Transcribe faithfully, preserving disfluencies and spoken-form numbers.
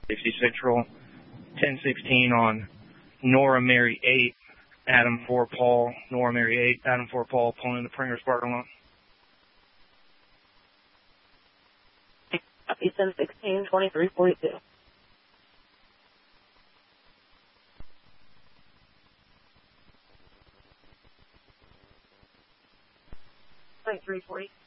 Safety Central, ten sixteen on Nora Mary eight, Adam four Paul, Nora Mary eight, Adam four Paul, pulling in the Pringers parking lot. Copy, ten sixteen, twenty-three forty-two. twenty-three forty.